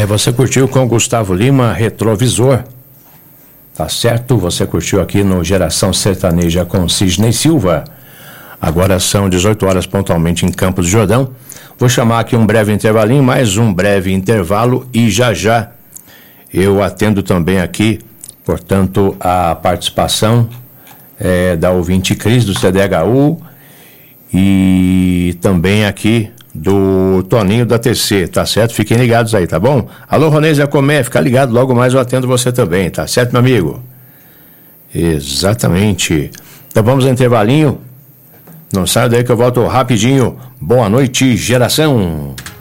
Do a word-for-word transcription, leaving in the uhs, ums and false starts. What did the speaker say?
você curtiu com Gustavo Lima, Retrovisor. Tá certo? Você curtiu aqui no Geração Sertaneja com Sidney Silva. Agora são dezoito horas pontualmente em Campos do Jordão. Vou chamar aqui um breve intervalinho, mais um breve intervalo e já já eu atendo também aqui, portanto, a participação é, da ouvinte Cris do C D H U e também aqui do Toninho da T C, tá certo? Fiquem ligados aí, tá bom? Alô, Ronê Zé Comé, fica ligado, logo mais eu atendo você também, tá certo, meu amigo? Exatamente. Então vamos ao intervalinho. Não saia daí que eu volto rapidinho. Boa noite, geração.